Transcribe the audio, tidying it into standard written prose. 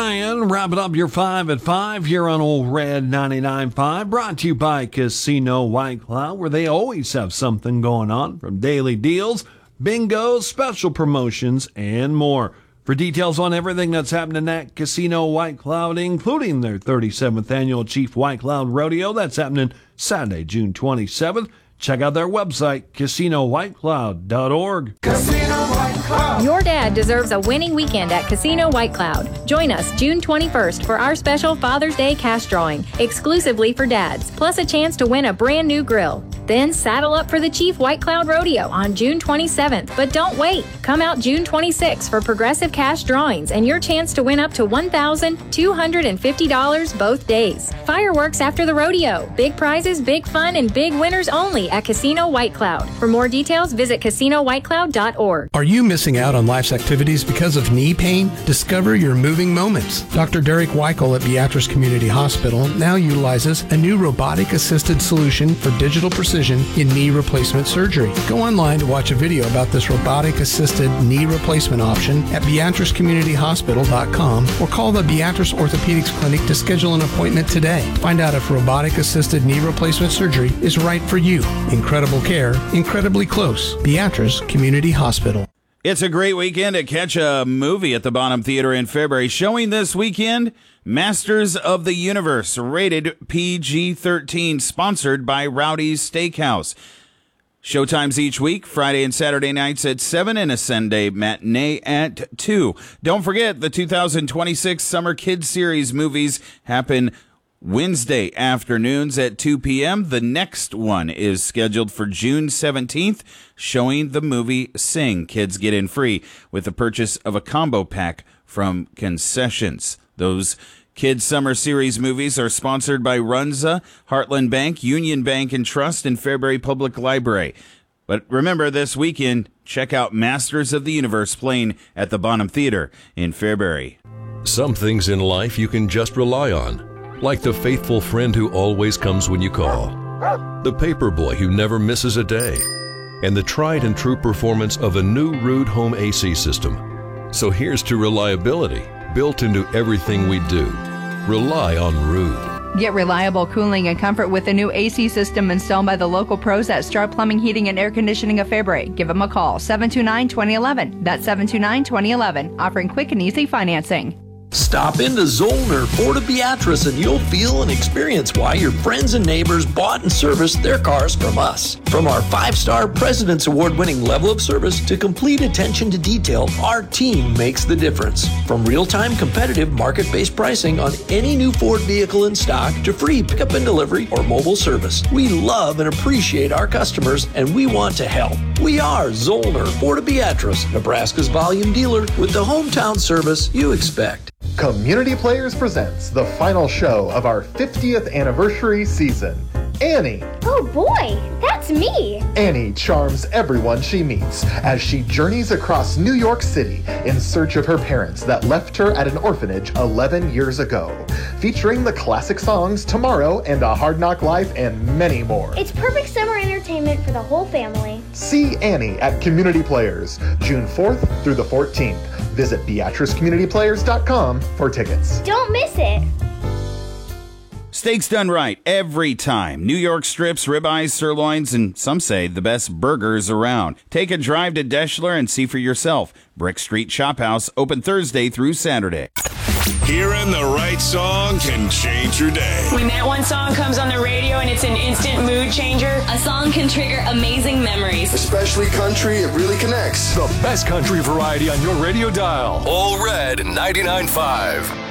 Ryan, wrapping up your 5 at 5 here on Old Red 99.5, brought to you by Casino White Cloud, where they always have something going on, from daily deals, bingos, special promotions, and more. For details on everything that's happening at Casino White Cloud, including their 37th annual Chief White Cloud Rodeo, that's happening Saturday, June 27th, check out their website, CasinoWhiteCloud.org. Casino White Cloud. Your dad deserves a winning weekend at Casino White Cloud. Join us June 21st for our special Father's Day cash drawing, exclusively for dads, plus a chance to win a brand new grill. Then saddle up for the Chief White Cloud Rodeo on June 27th. But don't wait. Come out June 26th for progressive cash drawings and your chance to win up to $1,250 both days. Fireworks after the rodeo. Big prizes, big fun, and big winners only at Casino White Cloud. For more details, visit CasinoWhiteCloud.org. Are you missing out on life's activities because of knee pain? Discover your moving moments. Dr. Derek Weichel at Beatrice Community Hospital now utilizes a new robotic-assisted solution for digital precision in knee replacement surgery. Go online to watch a video about this robotic-assisted knee replacement option at BeatriceCommunityHospital.com or call the Beatrice Orthopedics Clinic to schedule an appointment today. Find out if robotic-assisted knee replacement surgery is right for you. Incredible care, incredibly close. Beatrice Community Hospital. It's a great weekend to catch a movie at the Bonham Theater in February. Showing this weekend, Masters of the Universe, rated PG-13, sponsored by Rowdy's Steakhouse. Showtimes each week, Friday and Saturday nights at 7 and a Sunday matinee at 2. Don't forget, the 2026 Summer Kids Series movies happen Wednesday afternoons at 2 p.m. The next one is scheduled for June 17th, showing the movie Sing. Kids get in free with the purchase of a combo pack from concessions. Those Kids Summer Series movies are sponsored by Runza, Heartland Bank, Union Bank and Trust, and Fairbury Public Library. But remember, this weekend, check out Masters of the Universe playing at the Bonham Theater in Fairbury. Some things in life you can just rely on, like the faithful friend who always comes when you call, the paper boy who never misses a day, and the tried and true performance of a new Ruud home AC system. So here's to reliability, built into everything we do. Rely on Ruud. Get reliable cooling and comfort with a new AC system installed by the local pros at Star Plumbing, Heating, and Air Conditioning of Fairbury. Give them a call, 729-2011. That's 729-2011, offering quick and easy financing. Stop into Zollner Ford of Beatrice and you'll feel and experience why your friends and neighbors bought and serviced their cars from us. From our 5-star President's Award-winning level of service to complete attention to detail, our team makes the difference. From real-time competitive market-based pricing on any new Ford vehicle in stock to free pickup and delivery or mobile service, we love and appreciate our customers and we want to help. We are Zollner Ford of Beatrice, Nebraska's volume dealer with the hometown service you expect. Community Players presents the final show of our 50th anniversary season. Annie. Oh boy, that's me. Annie charms everyone she meets as she journeys across New York City in search of her parents that left her at an orphanage 11 years ago. Featuring the classic songs Tomorrow and A Hard Knock Life and many more. It's perfect summer entertainment for the whole family. See Annie at Community Players, June 4th through the 14th. Visit BeatriceCommunityPlayers.com for tickets. Don't miss it. Steaks done right every time. New York strips, ribeyes, sirloins, and some say the best burgers around. Take a drive to Deschler and see for yourself. Brick Street Shop House, open Thursday through Saturday. Hearing the right song can change your day. When that one song comes on the radio and it's an instant mood changer, a song can trigger amazing memories. Especially country, it really connects. The best country variety on your radio dial. All Red 99.5.